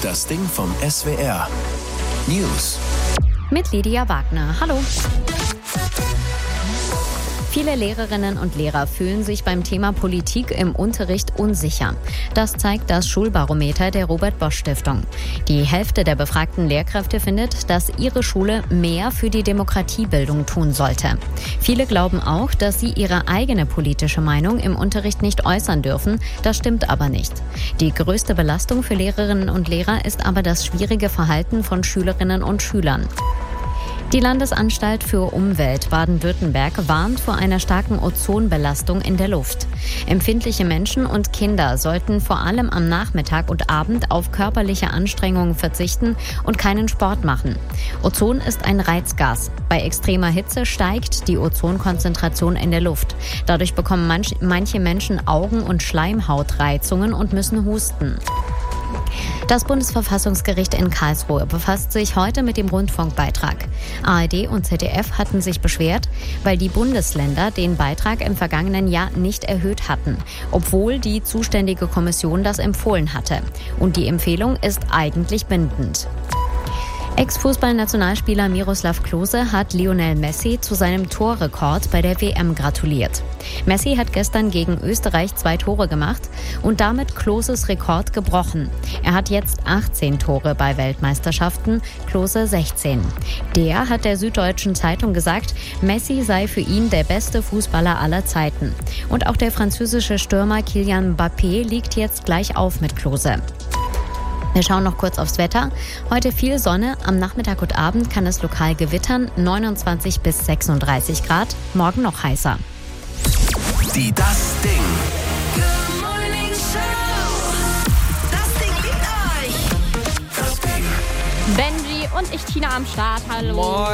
Das Ding vom SWR. News. Mit Lydia Wagner. Hallo. Viele Lehrerinnen und Lehrer fühlen sich beim Thema Politik im Unterricht unsicher. Das zeigt das Schulbarometer der Robert-Bosch-Stiftung. Die Hälfte der befragten Lehrkräfte findet, dass ihre Schule mehr für die Demokratiebildung tun sollte. Viele glauben auch, dass sie ihre eigene politische Meinung im Unterricht nicht äußern dürfen. Das stimmt aber nicht. Die größte Belastung für Lehrerinnen und Lehrer ist aber das schwierige Verhalten von Schülerinnen und Schülern. Die Landesanstalt für Umwelt Baden-Württemberg warnt vor einer starken Ozonbelastung in der Luft. Empfindliche Menschen und Kinder sollten vor allem am Nachmittag und Abend auf körperliche Anstrengungen verzichten und keinen Sport machen. Ozon ist ein Reizgas. Bei extremer Hitze steigt die Ozonkonzentration in der Luft. Dadurch bekommen manche Menschen Augen- und Schleimhautreizungen und müssen husten. Das Bundesverfassungsgericht in Karlsruhe befasst sich heute mit dem Rundfunkbeitrag. ARD und ZDF hatten sich beschwert, weil die Bundesländer den Beitrag im vergangenen Jahr nicht erhöht hatten, obwohl die zuständige Kommission das empfohlen hatte. Und die Empfehlung ist eigentlich bindend. Ex-Fußballnationalspieler Miroslav Klose hat Lionel Messi zu seinem Torrekord bei der WM gratuliert. Messi hat gestern gegen Österreich 2 Tore gemacht und damit Kloses Rekord gebrochen. Er hat jetzt 18 Tore bei Weltmeisterschaften, Klose 16. Der hat der Süddeutschen Zeitung gesagt, Messi sei für ihn der beste Fußballer aller Zeiten. Und auch der französische Stürmer Kylian Mbappé liegt jetzt gleich auf mit Klose. Wir schauen noch kurz aufs Wetter. Heute viel Sonne, am Nachmittag und Abend kann es lokal gewittern, 29 bis 36 Grad, morgen noch heißer. Die Das Ding. Good Morning Show. Das Ding liegt euch. Das Ding. Benji und ich, Tina, am Start. Hallo.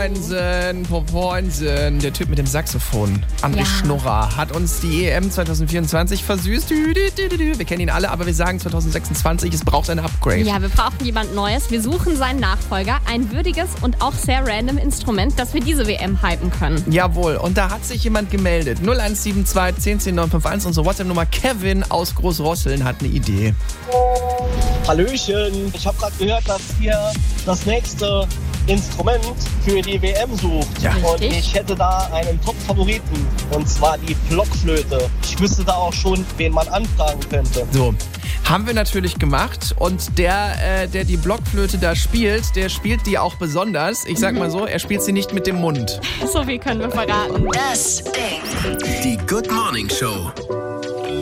Moinsen. Der Typ mit dem Saxophon, André Schnurrer, hat uns die EM 2024 versüßt. Wir kennen ihn alle, aber wir sagen 2026, es braucht ein Upgrade. Ja, wir brauchen jemand Neues. Wir suchen seinen Nachfolger. Ein würdiges und auch sehr random Instrument, dass wir diese WM hypen können. Jawohl, und da hat sich jemand gemeldet. 0172 10 10 951, unsere WhatsApp-Nummer. Kevin aus Großrosseln hat eine Idee. Hallöchen, ich habe gerade gehört, dass ihr das nächste Instrument für die WM sucht. Ja. Und Richtig. ich hätte da einen Top-Favoriten, und zwar die Blockflöte. Ich wüsste da auch schon, wen man anfragen könnte. So, haben wir natürlich gemacht. Und der die Blockflöte da spielt, der spielt die auch besonders. Ich sag mal so, er spielt sie nicht mit dem Mund. So viel können wir verraten. Das Ding. Die Good Morning Show.